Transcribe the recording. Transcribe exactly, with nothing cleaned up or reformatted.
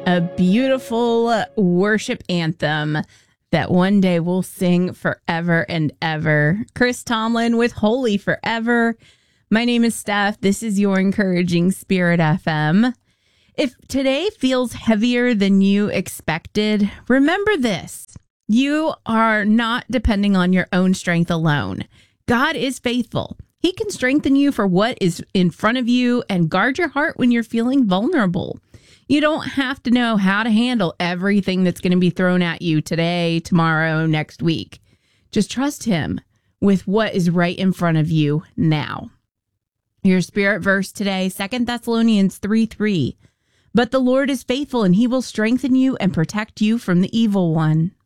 a beautiful worship anthem that one day we'll sing forever and ever. Chris Tomlin with Holy Forever. My name is Steph. This is your Encouraging Spirit F M. If today feels heavier than you expected, remember this. You are not depending on your own strength alone. God is faithful. He can strengthen you for what is in front of you and guard your heart when you're feeling vulnerable. You don't have to know how to handle everything that's going to be thrown at you today, tomorrow, next week. Just trust him with what is right in front of you now. Your spirit verse today, Second Thessalonians three three. But the Lord is faithful, and he will strengthen you and protect you from the evil one.